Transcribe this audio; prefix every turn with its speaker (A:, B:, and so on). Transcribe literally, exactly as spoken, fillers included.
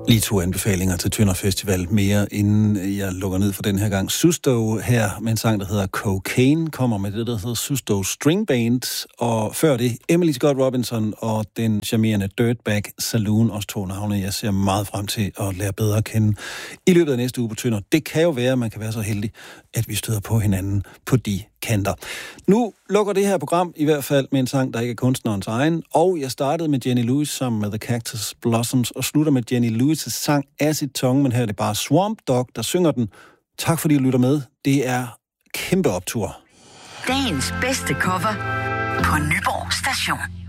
A: Lige to anbefalinger til Tønder Festival mere, inden jeg lukker ned for den her gang. Susto her med en sang, der hedder Cocaine, kommer med det, der hedder Susto String Band. Og før det, Emily Scott Robinson og den charmerende Dirtbag Saloon, også to navne, jeg ser meget frem til at lære bedre at kende i løbet af næste uge på Tønder. Det kan jo være, at man kan være så heldig, at vi støder på hinanden på de kanter. Nu lukker det her program i hvert fald med en sang, der ikke er kunstnerens egen, og jeg startede med Jenny Lewis sammen med The Cactus Blossoms, og slutter med Jenny Lewis' sang Acid Tongue, men her er det bare Swamp Dogg, der synger den. Tak fordi du lytter med. Det er kæmpe optur.
B: Dagens bedste cover på Nyborg Station.